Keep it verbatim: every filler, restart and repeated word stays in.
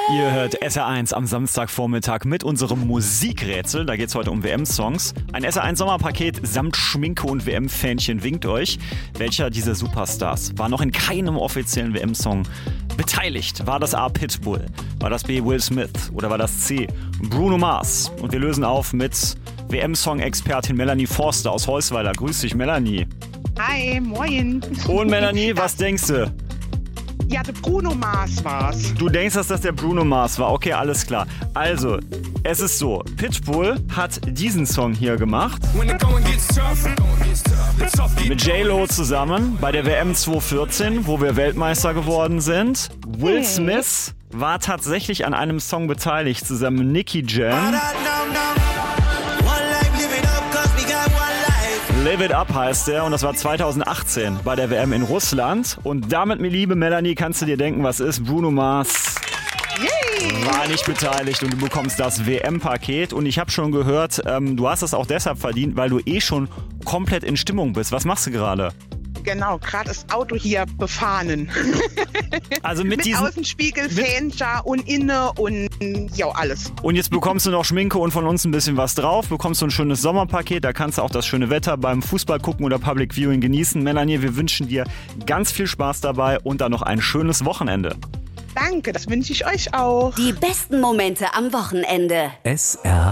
Ihr hört S R eins am Samstagvormittag mit unserem Musikrätsel. Da geht es heute um W M-Songs. Ein S R eins Sommerpaket samt Schminke und W M-Fähnchen winkt euch. Welcher dieser Superstars war noch in keinem offiziellen W M-Song beteiligt? War das A. Pitbull? War das B. Will Smith? Oder war das C. Bruno Mars? Und wir lösen auf mit W M-Song-Expertin Melanie Forster aus Heusweiler. Grüß dich, Melanie. Hi, moin. Und Melanie, was denkst du? Ja, der Bruno Mars war's. Du denkst, dass das der Bruno Mars war. Okay, alles klar. Also, es ist so. Pitbull hat diesen Song hier gemacht. Mit J-Lo zusammen bei der W M zwanzig vierzehn, wo wir Weltmeister geworden sind. Will Smith war tatsächlich an einem Song beteiligt, zusammen mit Nicky Jam. Live It Up heißt der und das war zweitausendachtzehn bei der W M in Russland. Und damit, meine liebe Melanie, kannst du dir denken, was ist? Bruno Mars Yay. War nicht beteiligt und du bekommst das W M-Paket. Und ich habe schon gehört, ähm, du hast es auch deshalb verdient, weil du eh schon komplett in Stimmung bist. Was machst du gerade? Genau, gerade das Auto hier befahren. Also mit, mit diesen, Außenspiegel, Fenster und Inne und ja, alles. Und jetzt bekommst du noch Schminke und von uns ein bisschen was drauf. Bekommst du ein schönes Sommerpaket, da kannst du auch das schöne Wetter beim Fußball gucken oder Public Viewing genießen. Melanie, wir wünschen dir ganz viel Spaß dabei und dann noch ein schönes Wochenende. Danke, das wünsche ich euch auch. Die besten Momente am Wochenende. S R